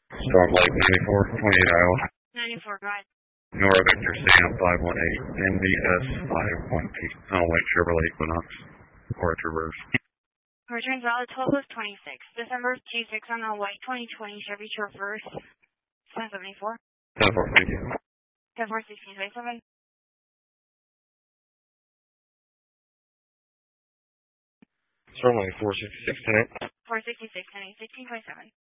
Storm Lake 94, 28 Iowa. 94, go ahead. Nora Victor Sam 518, NBS 518. Tunnel Lake Chevrolet Equinox. Port Reverse. Returns valid 12 of 26. December 26 on the white 2020 Chevy Traverse. 774. 74, thank you. 741627. Storm Lake 466 tonight. 466 and 1627.